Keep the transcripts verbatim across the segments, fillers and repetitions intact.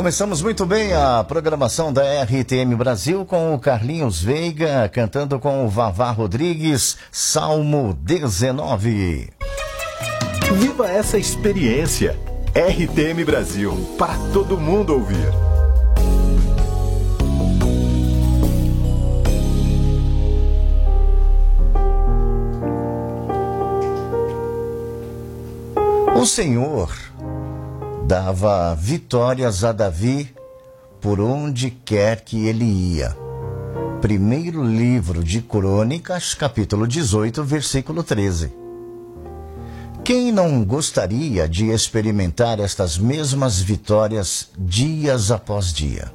Começamos muito bem a programação da R T M Brasil com o Carlinhos Veiga cantando com o Vavá Rodrigues, Salmo dezenove. Viva essa experiência! R T M Brasil, para todo mundo ouvir. O Senhor dava vitórias a Davi por onde quer que ele ia. Primeiro livro de Crônicas, capítulo dezoito, versículo treze. Quem não gostaria de experimentar estas mesmas vitórias dias após dia?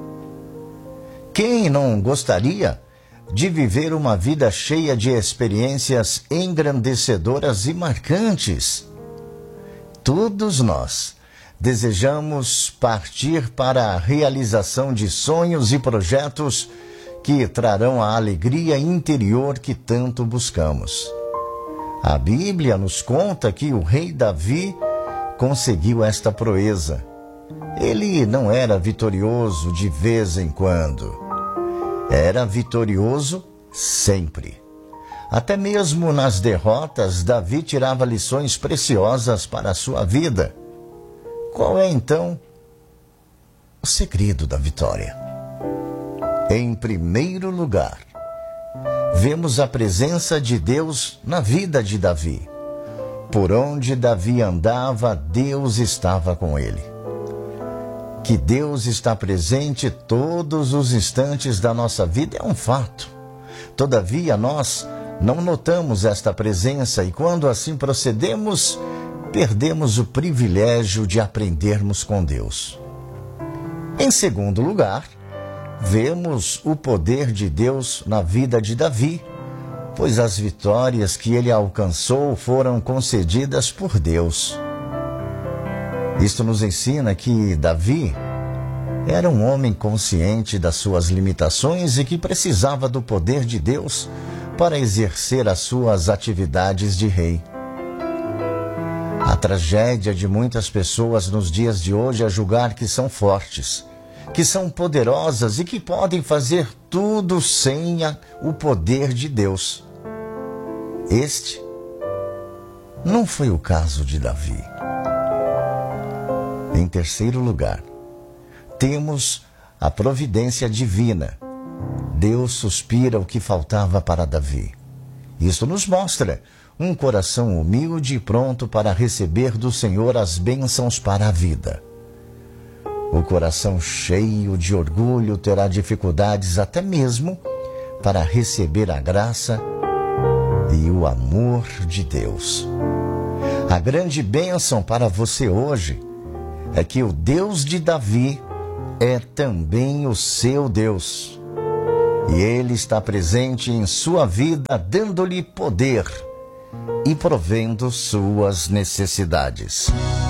Quem não gostaria de viver uma vida cheia de experiências engrandecedoras e marcantes? Todos nós desejamos partir para a realização de sonhos e projetos que trarão a alegria interior que tanto buscamos. A Bíblia nos conta que o rei Davi conseguiu esta proeza. Ele não era vitorioso de vez em quando. Era vitorioso sempre. Até mesmo nas derrotas, Davi tirava lições preciosas para a sua vida. Qual é, então, o segredo da vitória? Em primeiro lugar, vemos a presença de Deus na vida de Davi. Por onde Davi andava, Deus estava com ele. Que Deus está presente todos os instantes da nossa vida é um fato. Todavia, nós não notamos esta presença e, quando assim procedemos, perdemos o privilégio de aprendermos com Deus. Em segundo lugar, vemos o poder de Deus na vida de Davi, pois as vitórias que ele alcançou foram concedidas por Deus. Isto nos ensina que Davi era um homem consciente das suas limitações e que precisava do poder de Deus para exercer as suas atividades de rei. A tragédia de muitas pessoas nos dias de hoje é julgar que são fortes, que são poderosas e que podem fazer tudo sem a, o poder de Deus. Este não foi o caso de Davi. Em terceiro lugar, temos a providência divina. Deus suspira o que faltava para Davi. Isso nos mostra um coração humilde e pronto para receber do Senhor as bênçãos para a vida. O coração cheio de orgulho terá dificuldades até mesmo para receber a graça e o amor de Deus. A grande bênção para você hoje é que o Deus de Davi é também o seu Deus. E Ele está presente em sua vida, dando-lhe poder e provendo suas necessidades.